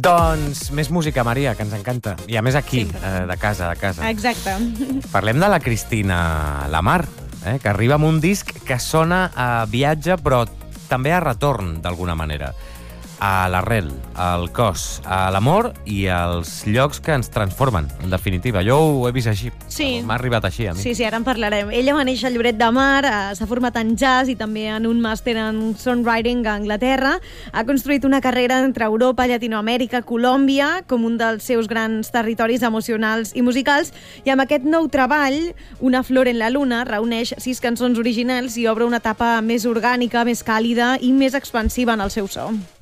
Doncs més música, Maria, que ens encanta. I a més aquí, de casa. Exacte. Parlem de la Cristina Lamar, que arriba amb un disc que sona a viatge, però també a retorn, d'alguna manera. A l'arrel, al cos, a l'amor i als llocs que ens transformen, en definitiva. Jo ho he vist així. Sí. M'ha arribat així, a mi. Sí, ara en parlarem. Ella va néixer a Lloret de Mar, s'ha format en jazz i també en un màster en songwriting a Anglaterra. Ha construït una carrera entre Europa, Llatinoamèrica, Colòmbia, com un dels seus grans territoris emocionals i musicals, i amb aquest nou treball, Una flor en la luna, reuneix 6 cançons originals i obre una etapa més orgànica, més càlida i més expansiva en el seu so.